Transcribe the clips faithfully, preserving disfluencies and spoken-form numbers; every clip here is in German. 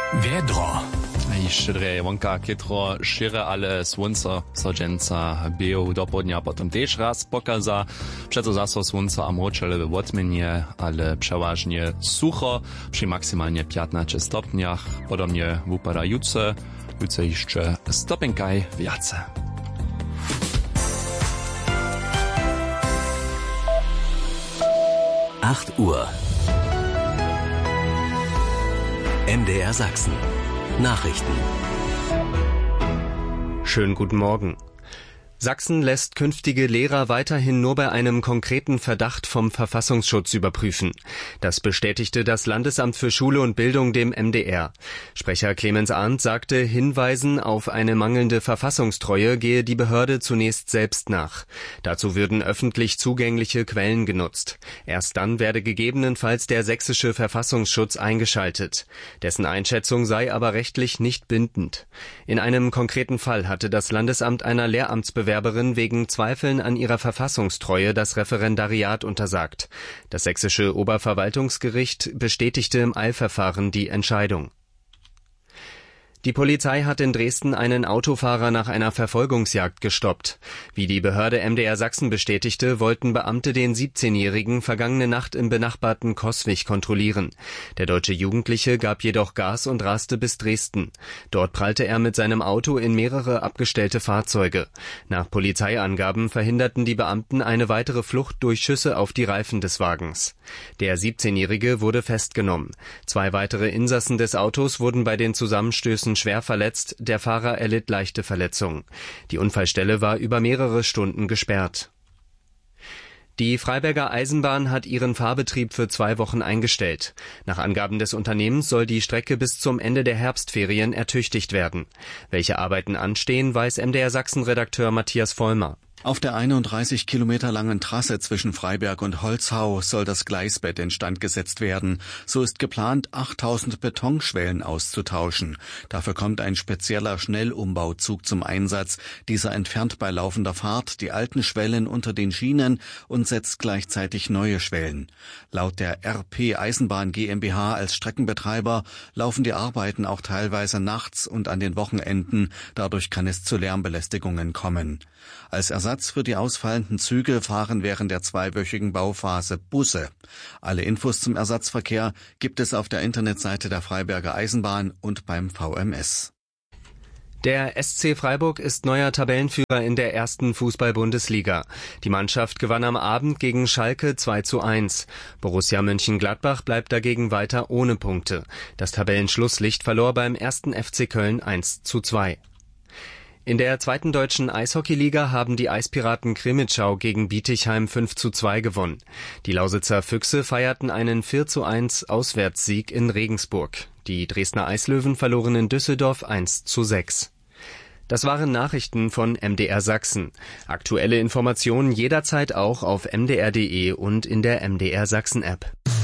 Wiedro. I szczedre wonka kitro šire, ale słońce sojenca biegu do południa potem też raz pokaza. Przeto zaso słońce a mroczele w odmienie, ale przeważnie sucho, przy maksymalnie piętnastu stopniach. Podobnie wypadające, juce jeszcze stopenkaj więcej. acht Uhr. M D R Sachsen. Nachrichten. Schönen guten Morgen. Sachsen lässt künftige Lehrer weiterhin nur bei einem konkreten Verdacht vom Verfassungsschutz überprüfen. Das bestätigte das Landesamt für Schule und Bildung dem M D R. Sprecher Clemens Arndt sagte, Hinweisen auf eine mangelnde Verfassungstreue gehe die Behörde zunächst selbst nach. Dazu würden öffentlich zugängliche Quellen genutzt. Erst dann werde gegebenenfalls der sächsische Verfassungsschutz eingeschaltet. Dessen Einschätzung sei aber rechtlich nicht bindend. In einem konkreten Fall hatte das Landesamt einer Lehramtsbewerberin wegen Zweifeln an ihrer Verfassungstreue das Referendariat untersagt. Das sächsische Oberverwaltungsgericht bestätigte im Eilverfahren die Entscheidung. Die Polizei hat in Dresden einen Autofahrer nach einer Verfolgungsjagd gestoppt. Wie die Behörde M D R Sachsen bestätigte, wollten Beamte den siebzehnjährigen vergangene Nacht im benachbarten Coswig kontrollieren. Der deutsche Jugendliche gab jedoch Gas und raste bis Dresden. Dort prallte er mit seinem Auto in mehrere abgestellte Fahrzeuge. Nach Polizeiangaben verhinderten die Beamten eine weitere Flucht durch Schüsse auf die Reifen des Wagens. Der siebzehnjährige wurde festgenommen. Zwei weitere Insassen des Autos wurden bei den Zusammenstößen schwer verletzt, der Fahrer erlitt leichte Verletzungen. Die Unfallstelle war über mehrere Stunden gesperrt. Die Freiberger Eisenbahn hat ihren Fahrbetrieb für zwei Wochen eingestellt. Nach Angaben des Unternehmens soll die Strecke bis zum Ende der Herbstferien ertüchtigt werden. Welche Arbeiten anstehen, weiß M D R Sachsen-Redakteur Matthias Vollmer. Auf der einunddreißig Kilometer langen Trasse zwischen Freiberg und Holzhau soll das Gleisbett instand gesetzt werden. So ist geplant, achttausend Betonschwellen auszutauschen. Dafür kommt ein spezieller Schnellumbauzug zum Einsatz. Dieser entfernt bei laufender Fahrt die alten Schwellen unter den Schienen und setzt gleichzeitig neue Schwellen. Laut der R P Eisenbahn GmbH als Streckenbetreiber laufen die Arbeiten auch teilweise nachts und an den Wochenenden. Dadurch kann es zu Lärmbelästigungen kommen. Als Ersatz für die ausfallenden Züge fahren während der zweiwöchigen Bauphase Busse. Alle Infos zum Ersatzverkehr gibt es auf der Internetseite der Freiberger Eisenbahn und beim V M S. Der S C Freiburg ist neuer Tabellenführer in der ersten Fußball-Bundesliga. Die Mannschaft gewann am Abend gegen Schalke zwei zu eins. Borussia Mönchengladbach bleibt dagegen weiter ohne Punkte. Das Tabellenschlusslicht verlor beim ersten F C Köln eins zu zwei. In der zweiten deutschen Eishockeyliga haben die Eispiraten Krimitschau gegen Bietigheim fünf zu zwei gewonnen. Die Lausitzer Füchse feierten einen vier zu eins Auswärtssieg in Regensburg. Die Dresdner Eislöwen verloren in Düsseldorf eins zu sechs. Das waren Nachrichten von M D R Sachsen. Aktuelle Informationen jederzeit auch auf m d r punkt d e und in der M D R Sachsen App.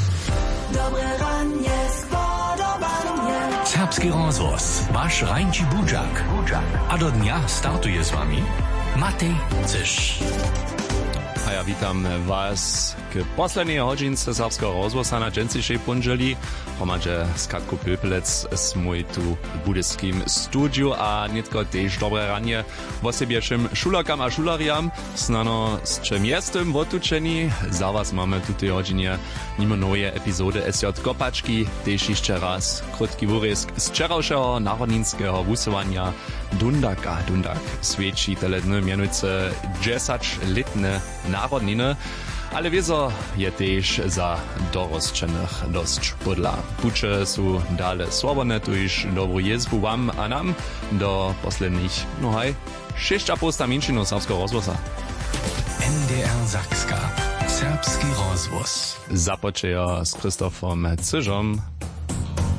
Serbski rozhlas, váš Rajnči Budžak. A do dnia startuje s vami Matej Cyš. A ja witam was k poslednej hodzince serbskiego rozhlasu na džencišej ponželi. Hromadže z Katko Pöpelec sme tu v budyskim studiu a netko tež dobré ranie vosebiešim šulakam a šulariam. Snano s čem jestem votučení. Za vás máme tu tej hodinie nimo nowe epizody S J Kopačky, tež ešte raz krótki úrysk z včerajšieho národnínskeho vusovania Dundaka. Dundak svedčí tele dny mianujúce desaťletné národniny, ale wieso je tež za dorosčených dosť podľa. Puče sú dále slobodné, tu iš dobrú jezbu vám a nám do posledných, no haj, šesť a pol minčinov serbského rozhlasa. M D R Sakska. Serbski rozhlas. Započejo s Kristofom Cyžom.